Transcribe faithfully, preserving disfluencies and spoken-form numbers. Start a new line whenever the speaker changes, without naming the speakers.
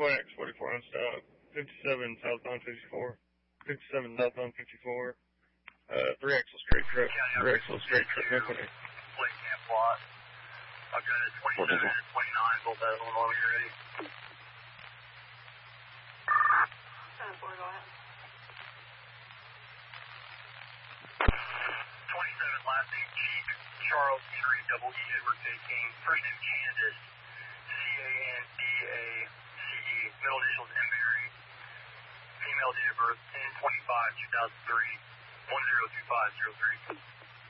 Wax forty-four on stop. fifty-seven southbound fifty-four. fifty-seven southbound fifty-four. Uh, three axle straight truck.
Yeah,
three axle straight truck. Anthony.
Plate camp lot. I've got a twenty-seven and twenty-nine, both out of Illinois when you're ready.
ten four, go ahead.
twenty-seven, last name Cheek, Charles Henry, double E, Edward J. King, first name Candace, C A N D A C E, middle initials M. Mary, female date of birth ten twenty-five two thousand three, one zero two five zero three.